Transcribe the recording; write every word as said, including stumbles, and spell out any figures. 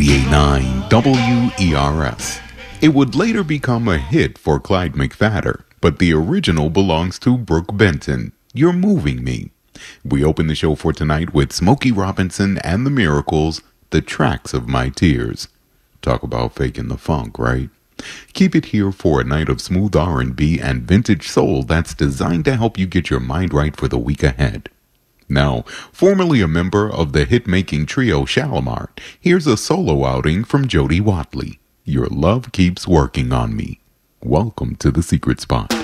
nine W E R S. It would later become a hit for Clyde McPhatter, but the original belongs to Brooke Benton. You're Moving Me. We open the show for tonight with Smokey Robinson and the Miracles, The Tracks of My Tears. Talk about faking the funk, right? Keep it here for a night of smooth R and B and vintage soul that's designed to help you get your mind right for the week ahead. Now, formerly a member of the hit-making trio Shalamar, here's a solo outing from Jody Watley. Your Love Keeps Working on Me. Welcome to The Secret Spot.